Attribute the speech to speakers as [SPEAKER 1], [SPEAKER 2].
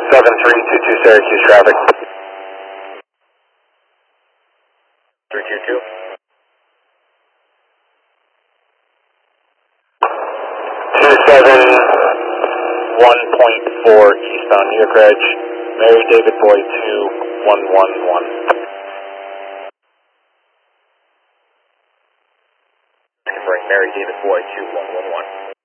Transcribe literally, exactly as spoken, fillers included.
[SPEAKER 1] seven three two two Syracuse traffic. three two two. two seven one point four eastbound New York Edge, Mary David Boy two one one one. Bring Mary David Boy two one one one.